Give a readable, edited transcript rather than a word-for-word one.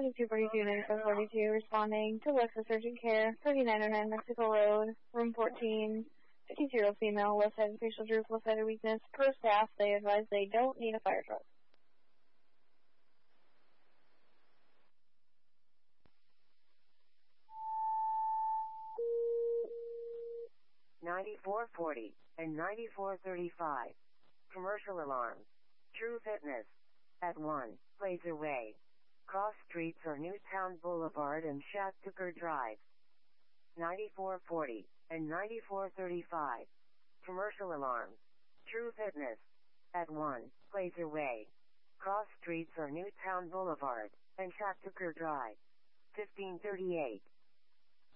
2242-9442, responding to Lexus Urgent Care, 3909 Mexico Road, room 14, 50 female, left side facial droop, left side weakness. Per staff, they advise they don't need a fire truck. 9440 and 9435. Commercial alarms. True Fitness. At 1, Placer Way. Cross Streets or Newtown Boulevard and Shattucker Drive. 9440 and 9435. Commercial alarms. True Fitness. At 1, Placer Way. Cross Streets or Newtown Boulevard and Shattucker Drive. 1538.